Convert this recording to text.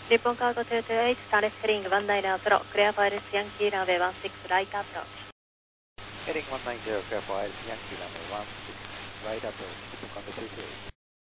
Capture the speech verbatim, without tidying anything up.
日本カーゴににはち、ターレスヘリングワンナインゼロゼロ、クレアファイルスヤンキーランウェイワンシックス、ライトアプローチ。 Heading one nine zero, clear for Yankee runway one six, right approach, Tucson two two eight.